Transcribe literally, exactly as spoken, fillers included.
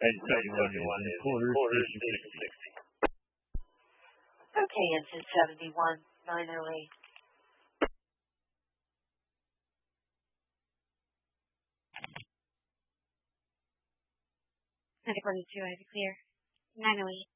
seventy-one is quarter station sixty. Okay, engine seventy-one, nine oh eight. Medical two, I have clear. nine oh eight.